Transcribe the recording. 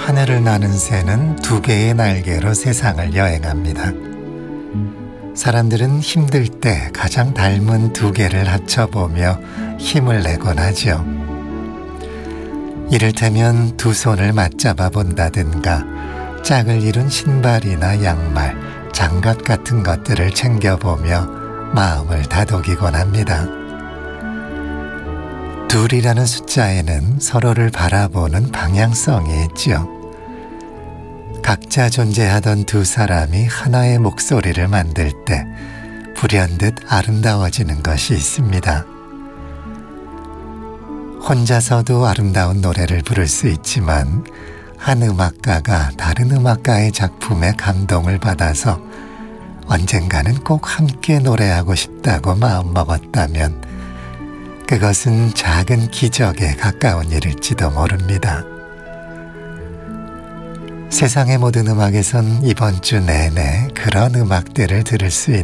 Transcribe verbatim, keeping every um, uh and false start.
하늘을 나는 새는 두 개의 날개로 세상을 여행합니다. 사람들은 힘들 때 가장 닮은 두 개를 합쳐보며 힘을 내곤 하죠. 이를테면 두 손을 맞잡아 본다든가 짝을 이룬 신발이나 양말, 장갑 같은 것들을 챙겨보며 마음을 다독이곤 합니다. 둘이라는 숫자에는 서로를 바라보는 방향성이 있죠. 각자 존재하던 두 사람이 하나의 목소리를 만들 때 불현듯 아름다워지는 것이 있습니다. 혼자서도 아름다운 노래를 부를 수 있지만 한 음악가가 다른 음악가의 작품에 감동을 받아서 언젠가는 꼭 함께 노래하고 싶다고 마음먹었다면 그것은 작은 기적에 가까운 일일지도 모릅니다. 세상의 모든 음악에선 이번 주 내내 그런 음악들을 들을 수 있는